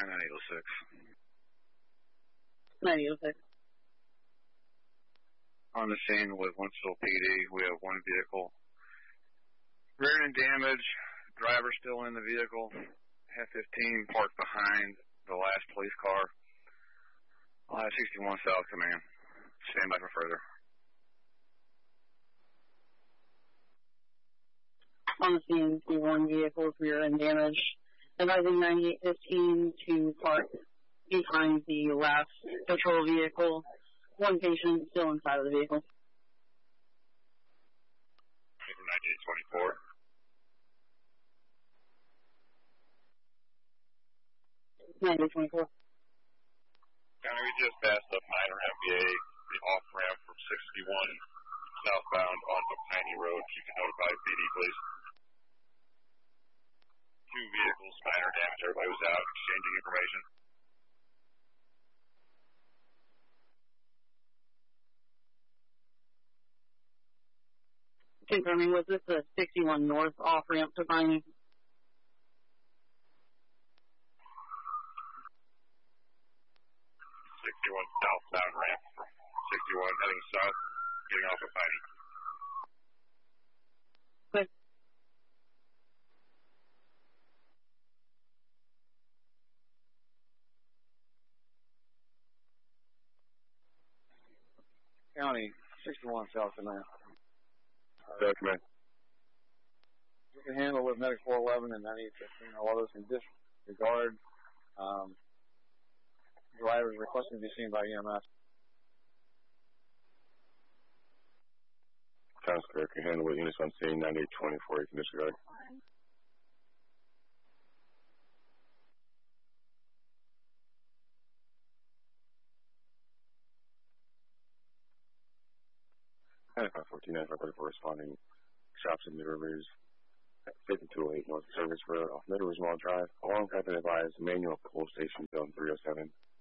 9806. 9806. On the scene with Wentzville PD, we have one vehicle. Rear end damage, driver still in the vehicle. F-15 parked behind the last police car. I'll have 61 South Command. Stand by for further. On the scene, see one vehicle with rear end damage. Advising 9815 to park behind the last patrol vehicle. One patient still inside of the vehicle. 9824. We just passed up minor MBA, the off ramp from 61 southbound onto Piney Road. You can notify PD, please. 2 vehicles, minor damage. Everybody was out exchanging information. Confirming, was this a 61 north off ramp to Piney? 61 southbound ramp from 61 heading south, getting off of Piney. Good. County, 61 South Command. South Command. You can handle with Medic 411 and 9815. All others can disregard. Drivers requesting to be seen by EMS. Sounds clear. Can handle with units on scene 9824. You can disregard. Hi, 514 934 responding. Shops in Middle Rivers. 5208 North Service Road off Middle Ridge Mall Drive. Along have been advised manual pull station zone 307.